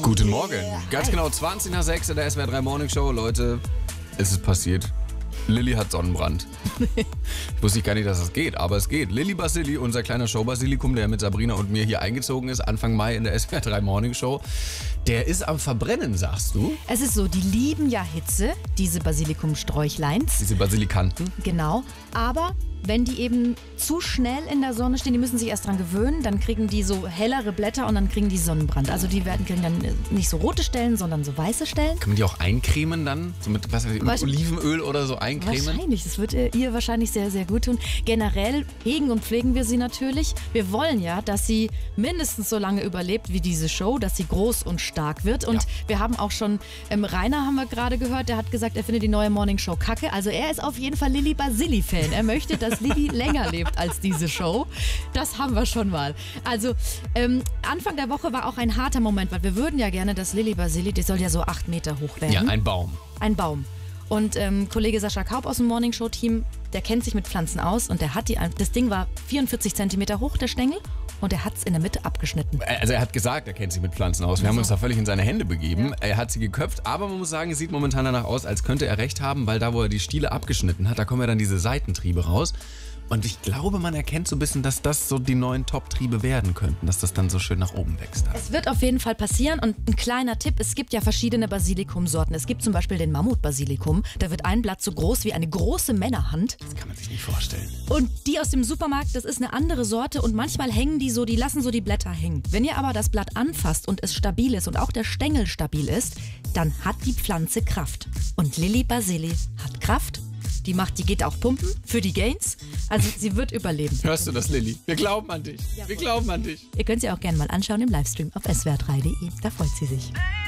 Guten Morgen. Ganz genau 20 nach 6 in der SWR 3 Morning Show. Leute, es ist passiert. Lilly hat Sonnenbrand. Ich wusste gar nicht, dass das geht, aber es geht. Lilly Basili, unser kleiner Show-Basilikum, der mit Sabrina und mir hier eingezogen ist, Anfang Mai in der SWR 3 Morning Show, der ist am Verbrennen, sagst du? Es ist so, die lieben ja Hitze, diese Basilikumsträuchleins. Diese Basilikanten. Genau, aber wenn die eben zu schnell in der Sonne stehen, die müssen sich erst dran gewöhnen, dann kriegen die so hellere Blätter und dann kriegen die Sonnenbrand. Also die kriegen dann nicht so rote Stellen, sondern so weiße Stellen. Kann man die auch eincremen dann? So mit mit Olivenöl oder so eincremen? Wahrscheinlich, das wird ihr wahrscheinlich sehr, sehr gut tun. Generell hegen und pflegen wir sie natürlich. Wir wollen ja, dass sie mindestens so lange überlebt wie diese Show, dass sie groß und stark wird. Und wir haben auch schon, Rainer haben wir gerade gehört, der hat gesagt, er findet die neue Morning Show kacke. Also er ist auf jeden Fall Lilly Basili-Fan. Er möchte, dass Lilly länger lebt als diese Show. Das haben wir schon mal. Also Anfang der Woche war auch ein harter Moment, weil wir würden ja gerne, dass Lilly Basili, die soll ja so 8 Meter hoch werden. Ja, ein Baum. Ein Baum. Und Kollege Sascha Kaup aus dem Morning Show Team, der kennt sich mit Pflanzen aus und der hat das Ding war 44 Zentimeter hoch, der Stängel, und er hat es in der Mitte abgeschnitten. Also er hat gesagt, er kennt sich mit Pflanzen aus. Wir haben uns da völlig in seine Hände begeben. Ja. Er hat sie geköpft, aber man muss sagen, es sieht momentan danach aus, als könnte er recht haben, weil da, wo er die Stiele abgeschnitten hat, da kommen ja dann diese Seitentriebe raus. Und ich glaube, man erkennt so ein bisschen, dass das so die neuen Top-Triebe werden könnten, dass das dann so schön nach oben wächst. Es wird auf jeden Fall passieren und ein kleiner Tipp, es gibt ja verschiedene Basilikumsorten. Es gibt zum Beispiel den Mammut-Basilikum, da wird ein Blatt so groß wie eine große Männerhand. Das kann man sich nicht vorstellen. Und die aus dem Supermarkt, das ist eine andere Sorte und manchmal hängen die so, die lassen so die Blätter hängen. Wenn ihr aber das Blatt anfasst und es stabil ist und auch der Stängel stabil ist, dann hat die Pflanze Kraft. Und Lilly Basili hat Kraft. Die geht auch pumpen für die Gains. Also sie wird überleben. Hörst du das, Lilly? Wir glauben an dich. Wir glauben an dich. Ihr könnt sie auch gerne mal anschauen im Livestream auf swr3.de. Da freut sie sich.